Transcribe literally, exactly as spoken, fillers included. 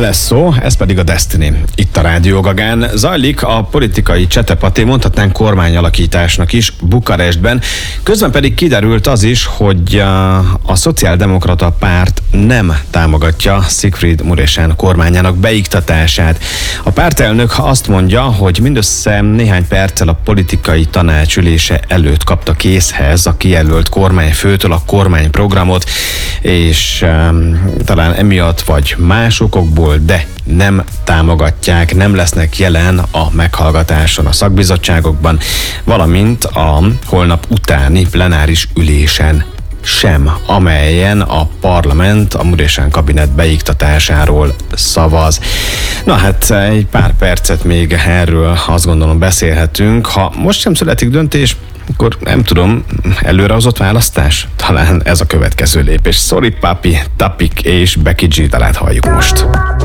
lesz szó, ez pedig a Destiny. Itt a Rádió Gagán zajlik a politikai csetepaté, mondhatnánk kormányalakításnak is Bukarestben. Közben pedig kiderült az is, hogy a, a Szociáldemokrata Párt nem támogatja Sigfried Mureşan kormányának beiktatását. A pártelnök azt mondja, hogy mindössze néhány perccel a politikai tanácsülése előtt kapta készhez a kijelölt kormányfőtől a kormányprogramot, és um, talán emiatt vagy más okokból, de nem támogatják, nem lesznek jelen a meghallgatáson a szakbizottságokban, valamint a holnap utáni plenáris ülésen sem, amelyen a parlament a Mureşan kabinet beiktatásáról szavaz. Na hát egy pár percet még erről azt gondolom beszélhetünk. Ha most sem születik döntés, akkor nem tudom, előrehozott választás? Talán ez a következő lépés. Sorry Papi, Tapik és Becky G dalát halljuk most.